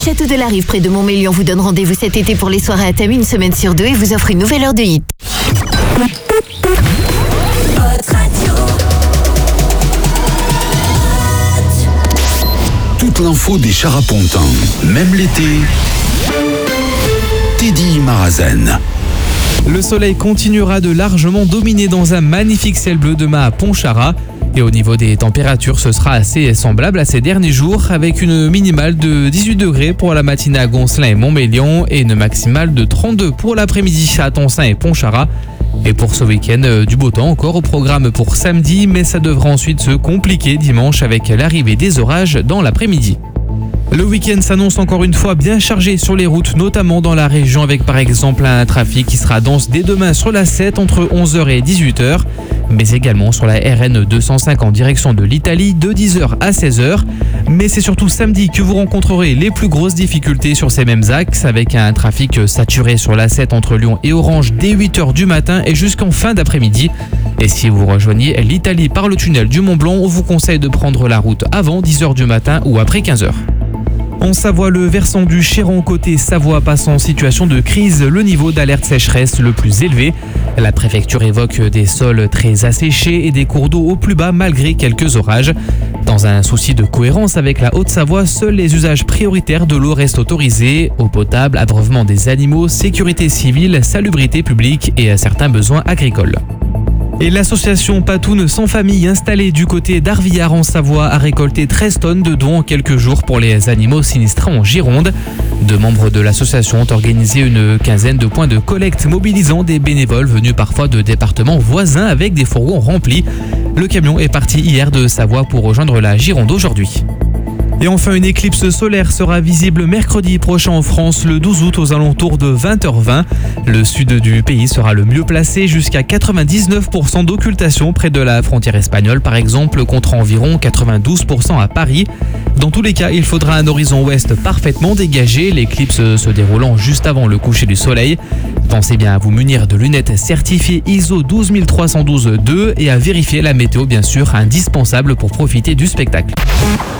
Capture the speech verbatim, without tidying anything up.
Château de la Rive près de Montmélian vous donne rendez-vous cet été pour les soirées à thème une semaine sur deux et vous offre une nouvelle heure de hit. Toute l'info des Charapontins, même l'été, Teddy Marazen. Le soleil continuera de largement dominer dans un magnifique ciel bleu demain à Pontcharrat. Et au niveau des températures, ce sera assez semblable à ces derniers jours, avec une minimale de dix-huit degrés pour la matinée à Goncelin et Montmélian et une maximale de trente-deux pour l'après-midi à Tonsin et Pontcharrat. Et pour ce week-end, du beau temps encore au programme pour samedi, mais ça devra ensuite se compliquer dimanche avec l'arrivée des orages dans l'après-midi. Le week-end s'annonce encore une fois bien chargé sur les routes, notamment dans la région avec par exemple un trafic qui sera dense dès demain sur la sept entre onze heures et dix-huit heures, mais également sur la R N deux cent cinq en direction de l'Italie de dix heures à seize heures. Mais c'est surtout samedi que vous rencontrerez les plus grosses difficultés sur ces mêmes axes, avec un trafic saturé sur la sept entre Lyon et Orange dès huit heures du matin et jusqu'en fin d'après-midi. Et si vous rejoignez l'Italie par le tunnel du Mont-Blanc, on vous conseille de prendre la route avant dix heures du matin ou après quinze heures. En Savoie, le versant du Chéran côté Savoie passe en situation de crise, le niveau d'alerte sécheresse le plus élevé. La préfecture évoque des sols très asséchés et des cours d'eau au plus bas malgré quelques orages. Dans un souci de cohérence avec la Haute-Savoie, seuls les usages prioritaires de l'eau restent autorisés: eau potable, abreuvement des animaux, sécurité civile, salubrité publique et certains besoins agricoles. Et l'association Patoune sans famille installée du côté d'Arvillard en Savoie a récolté treize tonnes de dons en quelques jours pour les animaux sinistrés en Gironde. Deux membres de l'association ont organisé une quinzaine de points de collecte mobilisant des bénévoles venus parfois de départements voisins avec des fourgons remplis. Le camion est parti hier de Savoie pour rejoindre la Gironde aujourd'hui. Et enfin, une éclipse solaire sera visible mercredi prochain en France, le douze août aux alentours de vingt heures vingt. Le sud du pays sera le mieux placé, jusqu'à quatre-vingt-dix-neuf pour cent d'occultation près de la frontière espagnole par exemple, contre environ quatre-vingt-douze pour cent à Paris. Dans tous les cas, il faudra un horizon ouest parfaitement dégagé, l'éclipse se déroulant juste avant le coucher du soleil. Pensez bien à vous munir de lunettes certifiées I S O douze mille trois cent douze deux et à vérifier la météo bien sûr, indispensable pour profiter du spectacle.